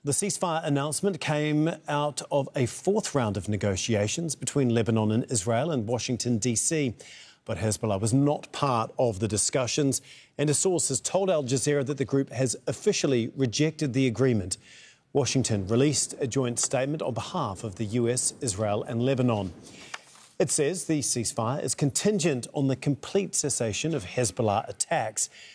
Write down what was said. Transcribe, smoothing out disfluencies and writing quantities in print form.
The ceasefire announcement came out of a fourth round of negotiations between Lebanon and Israel in Washington, D.C. But Hezbollah was not part of the discussions, and a source has told Al Jazeera that the group has officially rejected the agreement. Washington released a joint statement on behalf of the US, Israel and Lebanon. It says the ceasefire is contingent on the complete cessation of Hezbollah attacks